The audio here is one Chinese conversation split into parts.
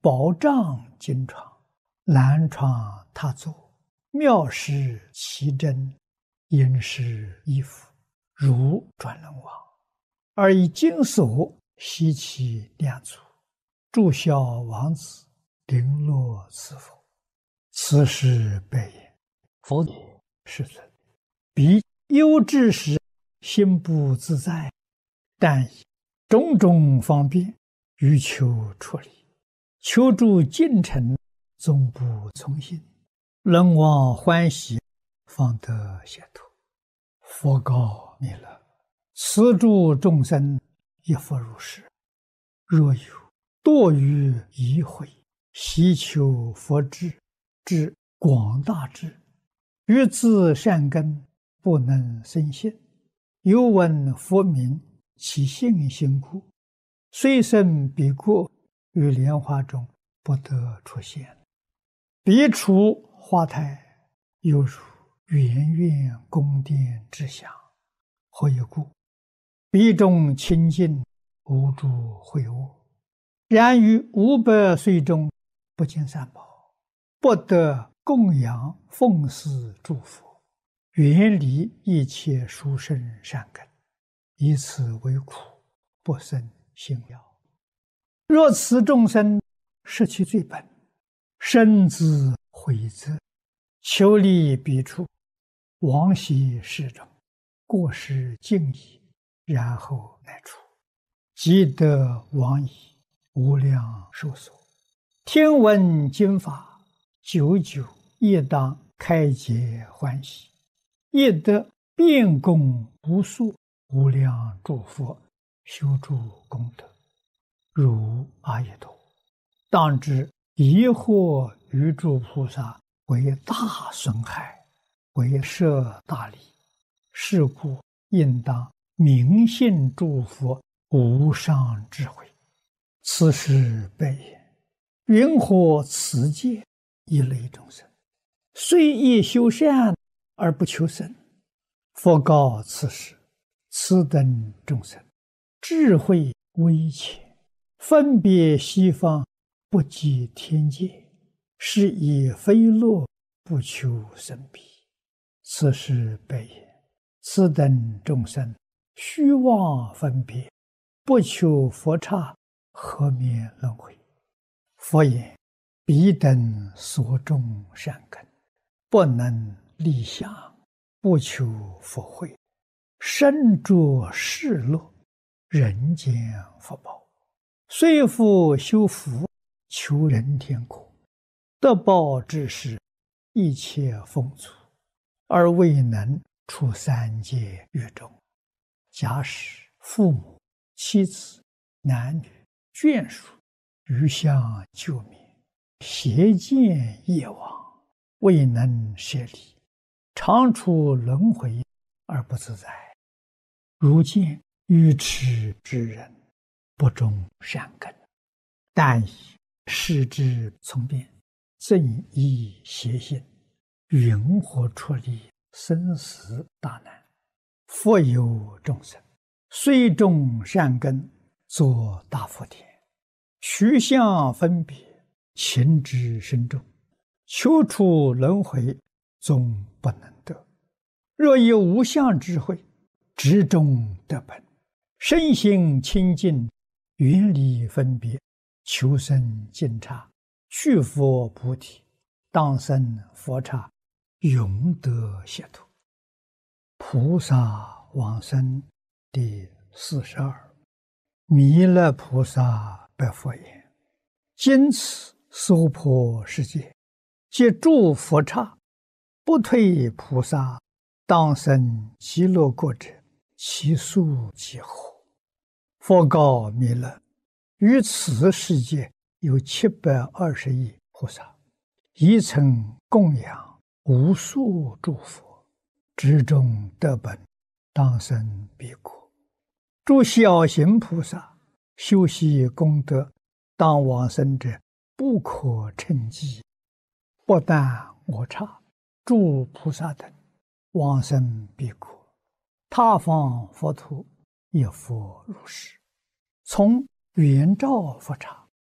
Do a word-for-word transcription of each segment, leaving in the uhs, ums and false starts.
宝障金床，南床榻座，妙饰奇珍，应是衣服，如转轮王。而以金锁悉其两足，祝孝王子，绫罗赐福。此事备言。佛也，世尊，彼忧之时，心不自在，但以种种方便，欲求出离，求助近臣，总不从心，人望欢喜，方得解脱。佛告弥勒：此诸众生亦复如是。若有堕于疑慧，希求佛智，至广大智，欲自善根，不能生信，又闻佛名，其信心故，虽生彼国，于莲花中不得出现。彼处花台，犹如圆圆宫殿之祥。何以故？彼中清净，无诸秽恶，然于五百岁中，不见三宝，不得供养奉祀诸佛，远离一切殊胜善根，以此为苦，不生信要。若此众生失其最本，深自悔责，求离彼处，往昔世中，过失尽已，然后乃出，即得往矣，无量寿所。听闻经法，久久亦当开解欢喜，亦得遍供无数无量诸佛，修诸功德，如阿逸多。当知疑惑于诸菩萨，为大损害，为摄大利。是故应当明信诸佛无上智慧。此事备言。云何此界一类众生，虽亦修善而不求生？佛告此事：此等众生，智慧微浅，分别西方，不及天界，是以非乐，不求生彼。此事备言。此等众生，虚妄分别，不求佛刹，何免轮回？佛言：彼等所种善根，不能立想，不求佛慧，身着世乐，人间福报，虽复修福，求人天国，得报之时，一切丰足，而未能出三界狱中。假使父母、妻子、男女、眷属余相救灭，邪见业往，未能舍离，常处轮回而不自在。如见愚痴之人，不种善根，但以世之从变，正依邪心，云何出离生死大难？复有众生，虽种善根，作大福田，取相分别，情之深重，求出轮回，终不能得。若有无相智慧，执中得本，身心清净，远离分别，求生净刹，去佛菩提，当生佛刹，永得解脱。菩萨往生第四十二。弥勒菩萨白佛言：今此娑婆世界，皆诸佛刹，不退菩萨，当生极乐国者，其数几何？佛告弥勒：于此世界有七百二十亿菩萨，一曾供养无数诸佛，执中得本，当生彼国。诸小行菩萨修习功德，当往生者不可称计。不但我刹，诸菩萨等往生彼国，他方佛土亦复如是。从圆照佛刹，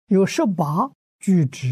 有十八句子